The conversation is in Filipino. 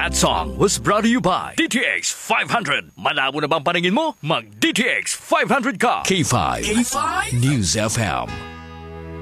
That song was brought to you by DTX 500. Malabo na bang paningin mo? Mag DTX 500 ka. K5 News FM.